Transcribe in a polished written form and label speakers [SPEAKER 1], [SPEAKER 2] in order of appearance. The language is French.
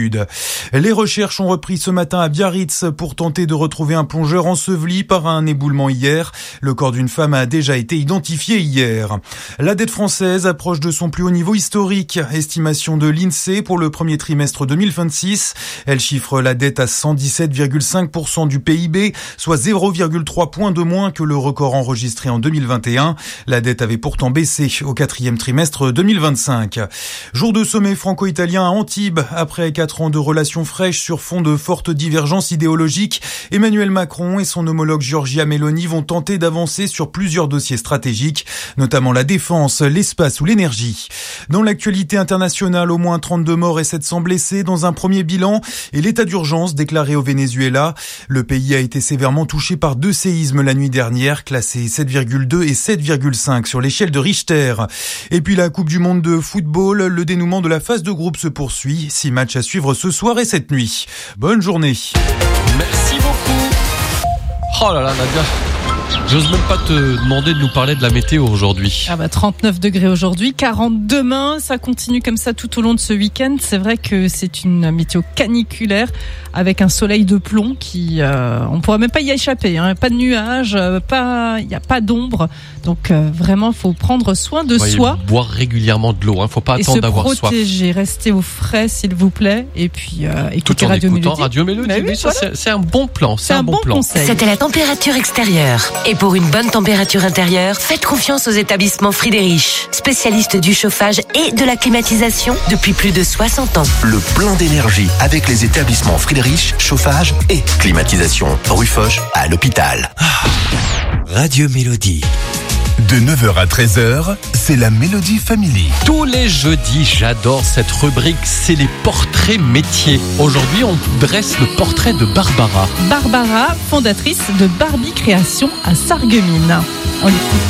[SPEAKER 1] d'inquiétude. Les recherches ont repris ce matin à Biarritz pour tenter de retrouver un plongeur enseveli par un éboulement hier. Le corps d'une femme a déjà été identifié hier. La dette française approche de son plus haut niveau historique. Estimation de l'INSEE pour le premier trimestre 2026. Elle chiffre la dette à 117,5% du PIB, soit 0,3 points de moins que le record enregistré en 2021. La dette avait pourtant baissé au quatrième trimestre 2025. Jour de sommet franco-italien à Antibes. Après 4 ans de relations fraîches sur fond de fortes divergences idéologiques, Emmanuel Macron et son homologue Giorgia Meloni vont tenter d'avancer sur plusieurs dossiers stratégiques, notamment la défense, l'espace ou l'énergie. Dans l'actualité internationale, au moins 32 morts et 700 blessés dans un premier bilan et l'état d'urgence déclaré au Venezuela. Le pays a été sévèrement touché par 2 séismes la nuit dernière, classés 7,2 et 7,5 sur l'échelle de Richter. Et puis la Coupe du Monde de football, le dénouement de la phase de groupe se poursuit. 6 matchs à suivre ce soir et cette nuit. Bonne journée.
[SPEAKER 2] Merci beaucoup. Oh là là, Nadia. J'ose même pas te demander de nous parler de la météo aujourd'hui.
[SPEAKER 3] 39 degrés aujourd'hui, 40 demain. Ça continue comme ça tout au long de ce week-end. C'est vrai que c'est une météo caniculaire avec un soleil de plomb qui, on pourra même pas y échapper. Pas de nuages, il y a pas d'ombre. Donc vraiment, faut prendre soin de soi.
[SPEAKER 2] Boire régulièrement de l'eau. Faut pas attendre d'avoir soif.
[SPEAKER 3] Et se protéger, rester au frais s'il vous plaît. Et puis
[SPEAKER 2] écouter
[SPEAKER 3] Radio Mélodie.
[SPEAKER 2] Radio Mélodie.
[SPEAKER 3] Oui,
[SPEAKER 2] ça,
[SPEAKER 3] voilà.
[SPEAKER 2] c'est un bon plan.
[SPEAKER 3] C'est un bon plan. Conseil.
[SPEAKER 4] C'était la température extérieure. Et pour une bonne température intérieure, faites confiance aux établissements Friedrich, spécialistes du chauffage et de la climatisation depuis plus de 60 ans.
[SPEAKER 5] Le plein d'énergie avec les établissements Friedrich, chauffage et climatisation. Rue Foch à l'hôpital. Radio Mélodie. De 9h à 13h, c'est la Mélodie Family.
[SPEAKER 2] Tous les jeudis, j'adore cette rubrique, c'est les portraits métiers. Aujourd'hui, on dresse le portrait de Barbara.
[SPEAKER 3] Barbara, fondatrice de Barbie Création à Sarreguemines. On l'écoute.